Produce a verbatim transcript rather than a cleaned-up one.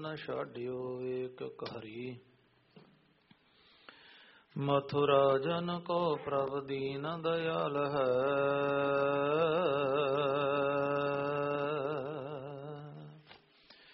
ਨ ਛਾਡਿਓ ਏਕ ਹਰੀ। ਮਥੁਰਾ ਜਨ ਕੋ ਪ੍ਰਭ ਦੀਨ ਦਇਆਲ ਹੈ,